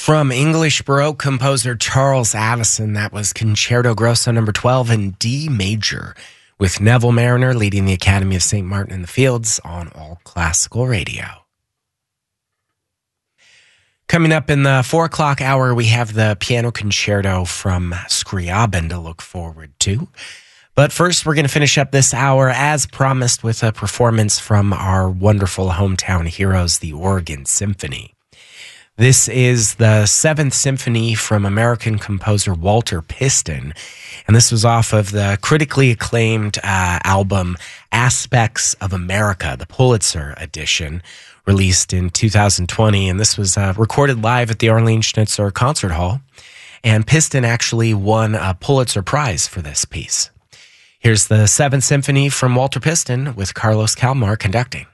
From English Baroque composer Charles Addison, that was Concerto Grosso number 12 in D major, with Neville Mariner leading the Academy of St. Martin in the Fields on All Classical Radio. Coming up in the 4 o'clock hour, we have the piano concerto from Scriabin to look forward to. But first, we're going to finish up this hour, as promised, with a performance from our wonderful hometown heroes, the Oregon Symphony. This is the 7th Symphony from American composer Walter Piston, and this was off of the critically acclaimed album Aspects of America, the Pulitzer edition, released in 2020, and this was recorded live at the Arlene Schnitzer Concert Hall, and Piston actually won a Pulitzer Prize for this piece. Here's the 7th Symphony from Walter Piston with Carlos Kalmar conducting.